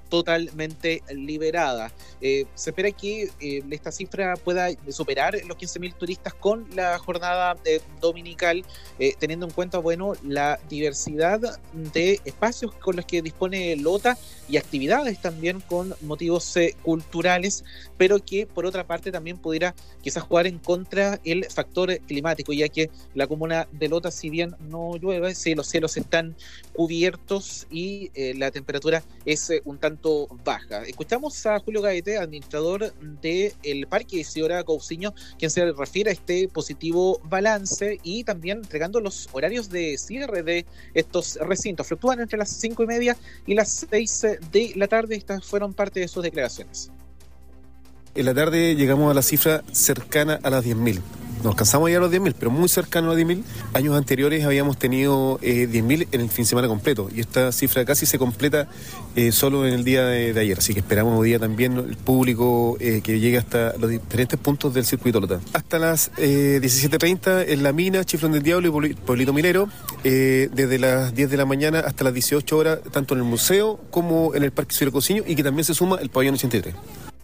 Speaker 25: totalmente liberada. Eh, se espera que eh, esta cifra pueda superar los quince mil turistas con la jornada eh, dominical, eh, teniendo en cuenta, bueno, la diversidad de espacios con los que dispone Lota y actividades también con motivos eh, culturales, pero que por otra parte también pudiera quizás jugar en contra el factor climático, ya que la comuna de Lota, si bien no llueve, sí, los cielos están cubiertos y eh, la temperatura es eh, un tanto baja. Escuchamos a Julio Gaete, administrador del Parque Isidora Cousiño, quien se refiere a este positivo balance y también entregando los horarios de cierre de estos recintos. Fluctúan entre las cinco y media y las seis de la tarde. Estas fueron parte de sus declaraciones.
Speaker 12: En la tarde llegamos a la cifra cercana a las diez mil. No alcanzamos a llegar a los diez mil, pero muy cercano a los diez mil. Años anteriores habíamos tenido eh, diez mil en el fin de semana completo y esta cifra casi se completa eh, solo en el día de, de ayer. Así que esperamos hoy día también el público eh, que llegue hasta los diferentes puntos del circuito Lota. Hasta las eh, diecisiete treinta en La Mina, Chiflón del Diablo y Pueblito Minero. Eh, desde las diez de la mañana hasta las dieciocho horas, tanto en el museo como en el Parque Isidora Cousiño, y que también se suma el pabellón ochenta y tres.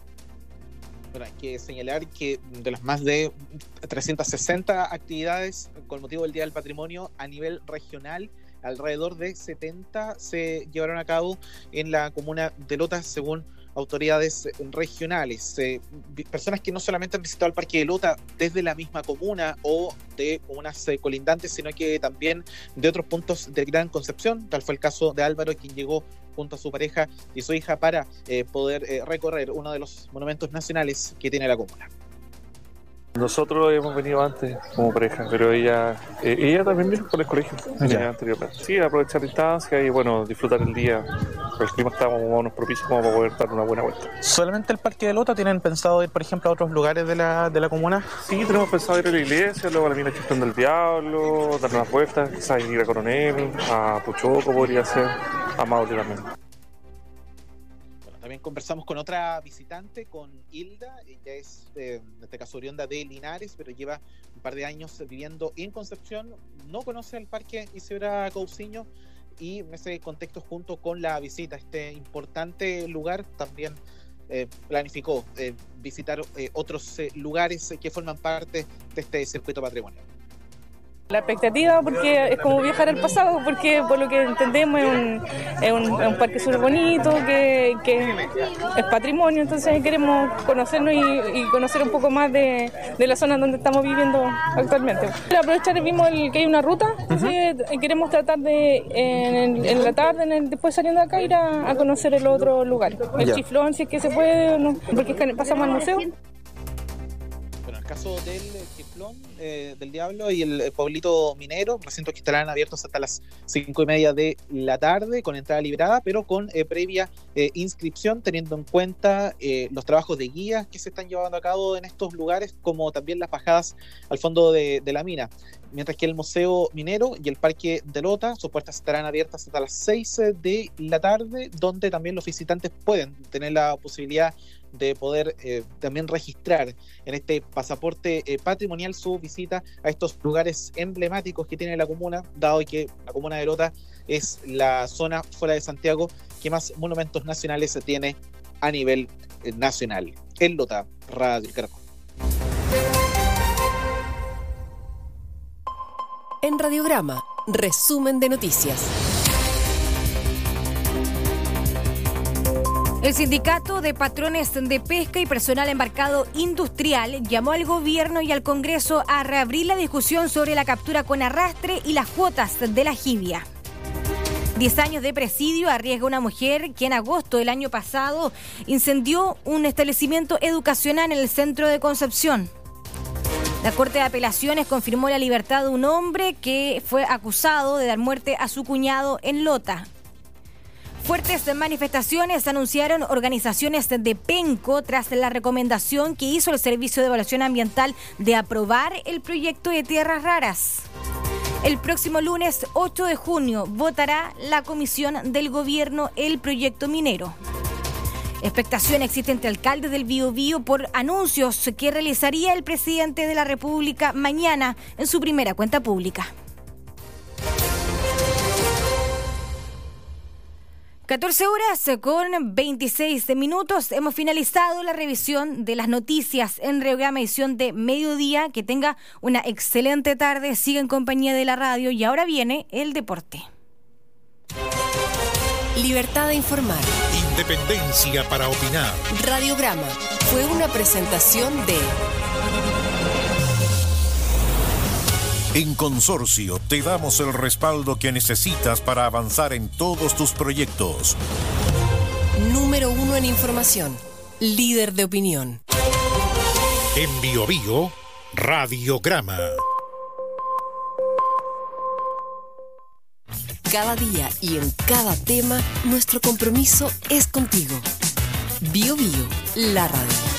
Speaker 25: Bueno, hay que señalar que de las más de trescientas sesenta actividades con motivo del Día del Patrimonio a nivel regional, alrededor de setenta se llevaron a cabo en la comuna de Lota, según autoridades regionales. Eh, personas que no solamente han visitado el Parque de Lota desde la misma comuna o de comunas eh, colindantes, sino que también de otros puntos de Gran Concepción. Tal fue el caso de Álvaro, quien llegó junto a su pareja y su hija para eh, poder eh, recorrer uno de los monumentos nacionales que tiene la comuna.
Speaker 13: Nosotros hemos venido antes como pareja, pero ella eh, ella también vino por el colegio el año anterior. Sí, aprovechar la instancia y bueno, disfrutar el día. El clima está más o menos propicio como para poder dar una buena vuelta.
Speaker 20: ¿Solamente el Parque de Lota? ¿Tienen pensado ir, por ejemplo, a otros lugares de la, de la comuna?
Speaker 13: Sí, tenemos pensado ir a la iglesia, luego a la mina Chiflón del Diablo, dar unas vueltas, quizás ir a Coronel, a Puchoco podría ser, a Maule también.
Speaker 25: También conversamos con otra visitante, con Hilda. Ella es, eh, en este caso, oriunda de Linares, pero lleva un par de años viviendo en Concepción. No conoce el Parque Isidora Cousiño y en ese contexto, junto con la visita a este importante lugar, también eh, planificó eh, visitar eh, otros eh, lugares que forman parte de este circuito patrimonial.
Speaker 15: La expectativa, porque es como viajar al pasado, porque por lo que entendemos es un, es un, es un parque súper bonito, que, que es patrimonio, entonces queremos conocernos y, y conocer un poco más de, de la zona donde estamos viviendo actualmente. Aprovechar el mismo el, que hay una ruta, entonces uh-huh. queremos tratar de en, en la tarde, en el, después saliendo de acá, ir a, a conocer el otro lugar, el yeah. Chiflón, si es que se puede, no, porque pasamos al museo.
Speaker 25: Bueno, el caso del Chiflón eh, del Diablo y el, el Pueblito Minero, recintos que estarán abiertos hasta las cinco y media de la tarde, con entrada liberada, pero con eh, previa eh, inscripción, teniendo en cuenta eh, los trabajos de guías que se están llevando a cabo en estos lugares, como también las bajadas al fondo de, de la mina. Mientras que el Museo Minero y el Parque de Lota, sus puertas estarán abiertas hasta las seis de la tarde, donde también los visitantes pueden tener la posibilidad de poder eh, también registrar en este pasaporte eh, patrimonial su visita a estos lugares emblemáticos que tiene la comuna, dado que la comuna de Lota es la zona fuera de Santiago que más monumentos nacionales se tiene a nivel eh, nacional. En Lota, Radio El Caracol.
Speaker 24: En Radiograma, resumen de noticias.
Speaker 5: El Sindicato de Patrones de Pesca y Personal Embarcado Industrial llamó al gobierno y al Congreso a reabrir la discusión sobre la captura con arrastre y las cuotas de la jibia. Diez años de presidio arriesga una mujer que en agosto del año pasado incendió un establecimiento educacional en el centro de Concepción. La Corte de Apelaciones confirmó la libertad de un hombre que fue acusado de dar muerte a su cuñado en Lota. Fuertes manifestaciones anunciaron organizaciones de Penco tras la recomendación que hizo el Servicio de Evaluación Ambiental de aprobar el proyecto de tierras raras. El próximo lunes ocho de junio votará la Comisión del Gobierno el proyecto minero. Expectación existe entre alcaldes del Biobío por anuncios que realizaría el presidente de la República mañana en su primera cuenta pública. catorce horas con veintiséis minutos. Hemos finalizado la revisión de las noticias en Reograma edición de mediodía. Que tenga una excelente tarde. Siga en compañía de la radio y ahora viene el deporte.
Speaker 10: Libertad de informar.
Speaker 4: Independencia para opinar.
Speaker 10: Radiograma fue una presentación de...
Speaker 4: En Consorcio te damos el respaldo que necesitas para avanzar en todos tus proyectos.
Speaker 10: Número uno en información. Líder de opinión.
Speaker 4: En Biobío, Radiograma.
Speaker 10: Cada día y en cada tema, nuestro compromiso es contigo. Biobío, la radio.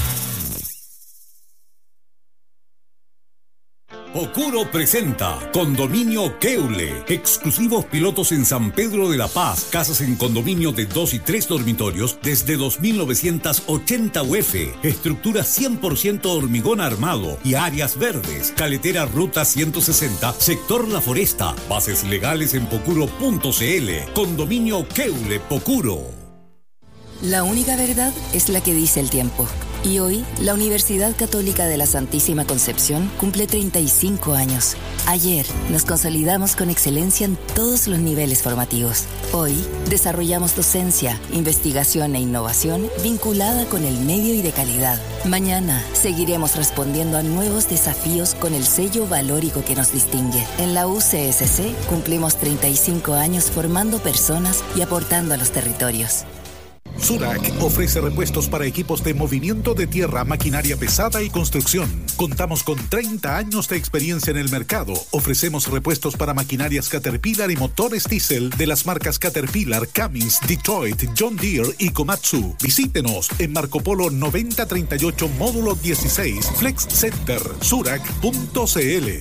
Speaker 3: Pocuro presenta Condominio Keule. Exclusivos pilotos en San Pedro de la Paz. Casas en condominio de dos y tres dormitorios desde dos mil novecientos ochenta U F. Estructura cien por ciento hormigón armado y áreas verdes. Caletera Ruta ciento sesenta, sector La Foresta. Bases legales en pocuro punto cl. Condominio Keule Pocuro.
Speaker 14: La única verdad es la que dice el tiempo. Y hoy, la Universidad Católica de la Santísima Concepción cumple treinta y cinco años. Ayer, nos consolidamos con excelencia en todos los niveles formativos. Hoy, desarrollamos docencia, investigación e innovación vinculada con el medio y de calidad. Mañana, seguiremos respondiendo a nuevos desafíos con el sello valórico que nos distingue. En la U C S C, cumplimos treinta y cinco años formando personas y aportando a los territorios.
Speaker 4: Surac ofrece repuestos para equipos de movimiento de tierra, maquinaria pesada y construcción. Contamos con treinta años de experiencia en el mercado. Ofrecemos repuestos para maquinarias Caterpillar y motores diésel de las marcas Caterpillar, Cummins, Detroit, John Deere y Komatsu. Visítenos en Marco Polo noventa treinta y ocho, módulo dieciséis, Flex Center, surac punto cl.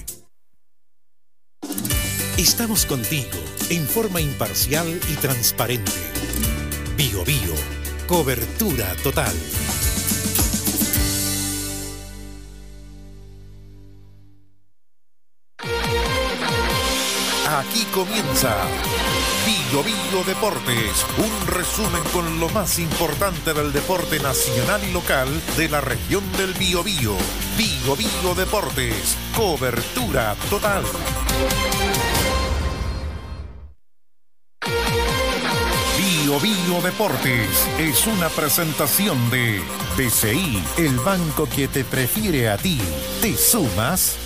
Speaker 4: Estamos contigo en forma imparcial y transparente. Biobío, cobertura total. Aquí comienza Biobío Deportes, un resumen con lo más importante del deporte nacional y local de la región del Biobío. Biobío Deportes, cobertura total. Biobío Deportes es una presentación de B C I, el banco que te prefiere a ti. ¿Te sumas?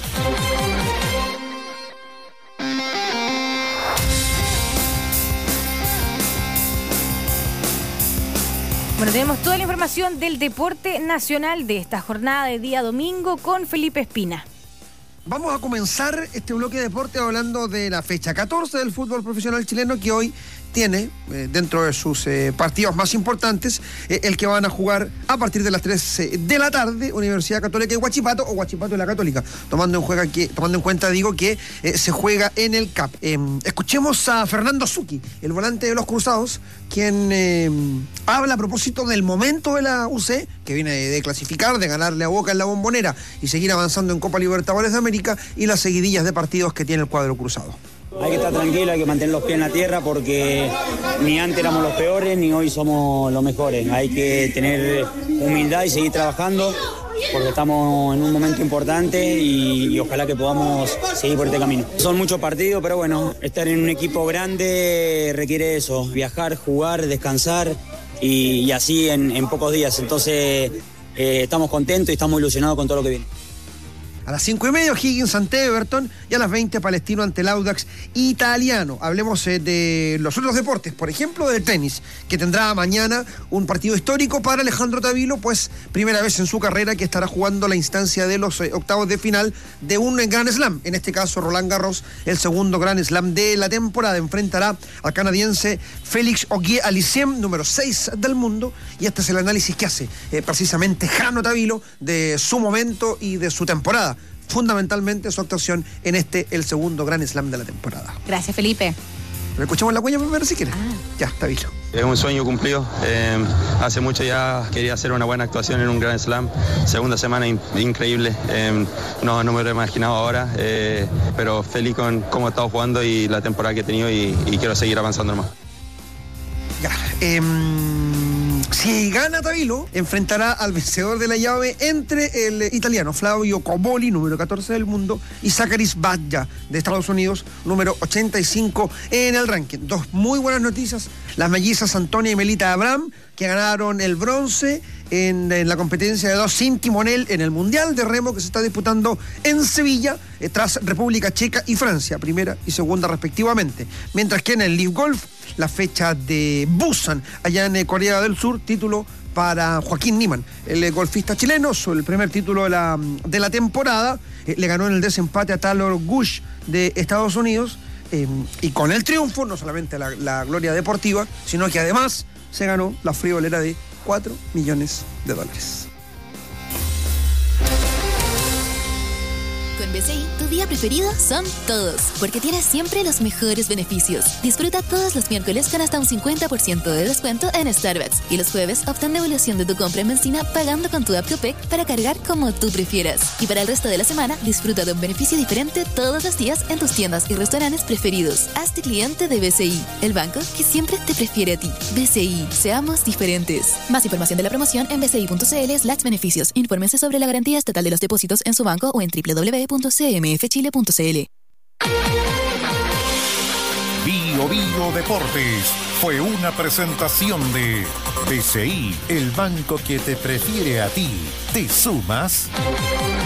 Speaker 5: Bueno, tenemos toda la información del deporte nacional de esta jornada de día domingo con Felipe Espina.
Speaker 16: Vamos a comenzar este bloque de deporte hablando de la fecha catorce del fútbol profesional chileno, que hoy tiene eh, dentro de sus eh, partidos más importantes eh, el que van a jugar a partir de las tres eh, de la tarde, Universidad Católica de Huachipato o Huachipato de la Católica, tomando en, juega que, tomando en cuenta, digo, que eh, se juega en el C A P. Eh, escuchemos a Fernando Zucchi, el volante de los Cruzados, quien eh, habla a propósito del momento de la U C, que viene de, de clasificar, de ganarle a Boca en la Bombonera y seguir avanzando en Copa Libertadores de América, y las seguidillas de partidos que tiene el cuadro cruzado.
Speaker 17: Hay que estar tranquilo, hay que mantener los pies en la tierra, porque ni antes éramos los peores ni hoy somos los mejores. Hay que tener humildad y seguir trabajando, porque estamos en un momento importante y, y ojalá que podamos seguir por este camino. Son muchos partidos, pero bueno, estar en un equipo grande requiere eso, viajar, jugar, descansar y, y así en, en pocos días. Entonces eh, estamos contentos y estamos ilusionados con todo lo que viene.
Speaker 16: A las cinco y media, Higgins ante Everton, y a las veinte, Palestino ante el Audax italiano. Hablemos eh, de los otros deportes, por ejemplo, del tenis, que tendrá mañana un partido histórico para Alejandro Tavilo, pues primera vez en su carrera que estará jugando la instancia de los eh, octavos de final de un Grand Slam. En este caso, Roland Garros, el segundo Grand Slam de la temporada. Enfrentará al canadiense Félix Auger-Aliassime, número seis del mundo, y este es el análisis que hace eh, precisamente Jano Tavilo de su momento y de su temporada. Fundamentalmente su actuación en este, el segundo Grand Slam de la temporada.
Speaker 5: Gracias, Felipe.
Speaker 16: ¿Le escuchamos la cuña primero si quieres? Ah. Ya, está bien.
Speaker 18: Es un sueño cumplido. Eh, hace mucho ya quería hacer una buena actuación en un Grand Slam. Segunda semana in- increíble. Eh, no, no me lo he imaginado ahora, eh, pero feliz con cómo he estado jugando y la temporada que he tenido, y, y quiero seguir avanzando más.
Speaker 16: Eh, si gana Tabilo, enfrentará al vencedor de la llave entre el italiano Flavio Cobolli, número catorce del mundo, y Zaccharis Badja, de Estados Unidos, número ochenta y cinco en el ranking. Dos muy buenas noticias. Las mellizas Antonia y Melita Abraham, que ganaron el bronce en, en la competencia de dos sin timonel en el Mundial de Remo que se está disputando en Sevilla, eh, tras República Checa y Francia, primera y segunda respectivamente. Mientras que en el Live Golf, la fecha de Busan, allá en Corea del Sur, título para Joaquín Niemann, el golfista chileno, el primer título de la, de la temporada. Eh, le ganó en el desempate a Taylor Gush de Estados Unidos, eh, y con el triunfo, no solamente la, la gloria deportiva, sino que además se ganó la friolera de cuatro millones de dólares.
Speaker 7: Con B C I, tu día preferido son todos, porque tienes siempre los mejores beneficios. Disfruta todos los miércoles con hasta un cincuenta por ciento de descuento en Starbucks, y los jueves obtén devolución de tu compra en benzina pagando con tu app Copec para cargar como tú prefieras. Y para el resto de la semana, disfruta de un beneficio diferente todos los días en tus tiendas y restaurantes preferidos. Hazte cliente de B C I, el banco que siempre te prefiere a ti. B C I, seamos diferentes. Más información de la promoción en bci.cl slash beneficios. Infórmense sobre la garantía estatal de los depósitos en su banco o en doble u doble u doble u punto c m f chile punto c l.
Speaker 3: Bio Bio Deportes fue una presentación de B C I, el banco que te prefiere a ti. ¿Te sumas?